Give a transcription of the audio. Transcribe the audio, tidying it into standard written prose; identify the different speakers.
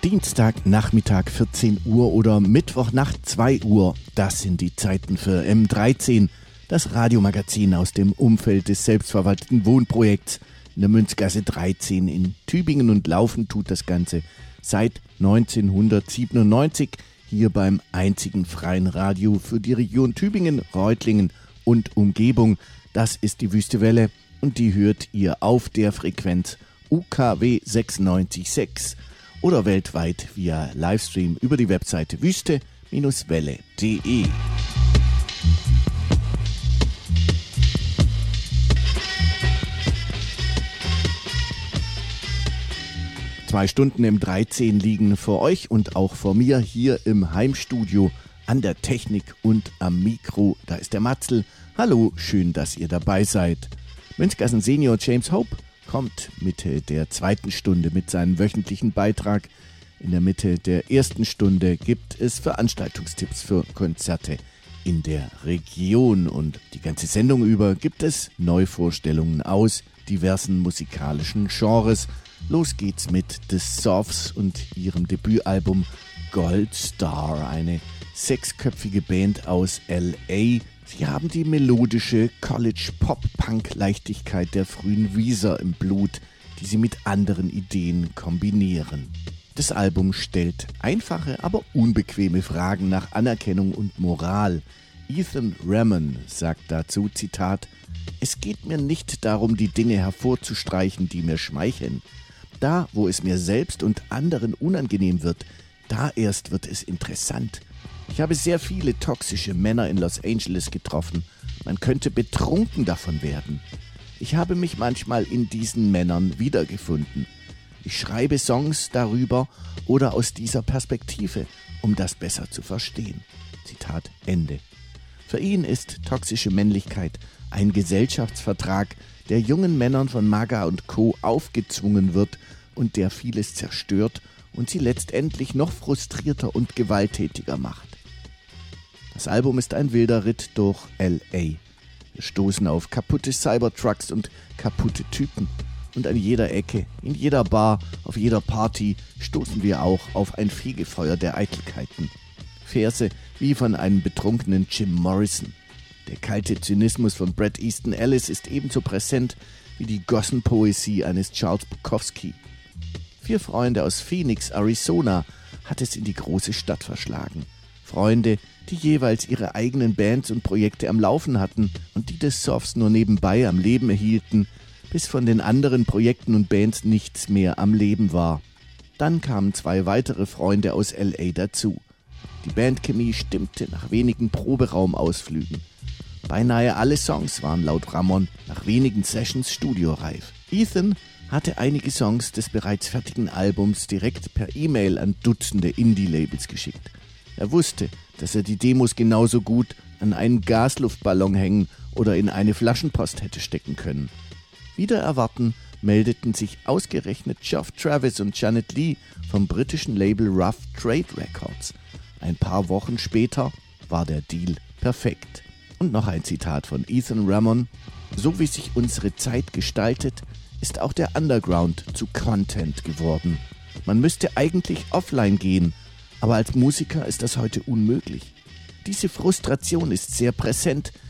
Speaker 1: Dienstagnachmittag 14 Uhr oder Mittwochnacht 2 Uhr. Das sind die Zeiten für M13, das Radiomagazin aus dem Umfeld des selbstverwalteten Wohnprojekts in der Münzgasse 13 in Tübingen, und laufen tut das Ganze seit 1997 hier beim einzigen freien Radio für die Region Tübingen, Reutlingen und Umgebung. Das ist die Wüste Welle und die hört ihr auf der Frequenz UKW 96.6 oder weltweit via Livestream über die Webseite wüste-welle.de. Zwei Stunden im 13 liegen vor euch und auch vor mir hier im Heimstudio an der Technik und am Mikro. Da ist der Matzl. Hallo, schön, dass ihr dabei seid. Münzgassen Senior James Hope kommt Mitte der zweiten Stunde mit seinem wöchentlichen Beitrag. In der Mitte der ersten Stunde gibt es Veranstaltungstipps für Konzerte in der Region. Und die ganze Sendung über gibt es Neuvorstellungen aus diversen musikalischen Genres. Los geht's mit The Sophs und ihrem Debütalbum Gold Star, eine sechsköpfige Band aus L.A. Sie haben die melodische College-Pop-Punk-Leichtigkeit der frühen Weezer im Blut, die sie mit anderen Ideen kombinieren. Das Album stellt einfache, aber unbequeme Fragen nach Anerkennung und Moral. Ethan Ramon sagt dazu, Zitat, „Es geht mir nicht darum, die Dinge hervorzustreichen, die mir schmeicheln. Da, wo es mir selbst und anderen unangenehm wird, da erst wird es interessant. Ich habe sehr viele toxische Männer in Los Angeles getroffen. Man könnte betrunken davon werden. Ich habe mich manchmal in diesen Männern wiedergefunden. Ich schreibe Songs darüber oder aus dieser Perspektive, um das besser zu verstehen." Zitat Ende. Für ihn ist toxische Männlichkeit ein Gesellschaftsvertrag, der jungen Männern von MAGA und Co. aufgezwungen wird und der vieles zerstört und sie letztendlich noch frustrierter und gewalttätiger macht. Das Album ist ein wilder Ritt durch L.A. Wir stoßen auf kaputte Cybertrucks und kaputte Typen. Und an jeder Ecke, in jeder Bar, auf jeder Party stoßen wir auch auf ein Fegefeuer der Eitelkeiten. Verse wie von einem betrunkenen Jim Morrison. Der kalte Zynismus von Bret Easton Ellis ist ebenso präsent wie die Gossenpoesie eines Charles Bukowski. 4 Freunde aus Phoenix, Arizona, hat es in die große Stadt verschlagen. Freunde, die jeweils ihre eigenen Bands und Projekte am Laufen hatten und die des Sophs nur nebenbei am Leben erhielten, bis von den anderen Projekten und Bands nichts mehr am Leben war. Dann kamen 2 weitere Freunde aus L.A. dazu. Die Bandchemie stimmte nach wenigen Proberaumausflügen. Beinahe alle Songs waren laut Ramon nach wenigen Sessions studioreif. Ethan hatte einige Songs des bereits fertigen Albums direkt per E-Mail an Dutzende Indie-Labels geschickt. Er wusste, dass er die Demos genauso gut an einen Gasluftballon hängen oder in eine Flaschenpost hätte stecken können. Wider Erwarten meldeten sich ausgerechnet Geoff Travis und Janet Lee vom britischen Label Rough Trade Records. Ein paar Wochen später war der Deal perfekt. Und noch ein Zitat von Ethan Ramon: „So wie sich unsere Zeit gestaltet, ist auch der Underground zu Content geworden. Man müsste eigentlich offline gehen, aber als Musiker ist das heute unmöglich. Diese Frustration ist sehr präsent,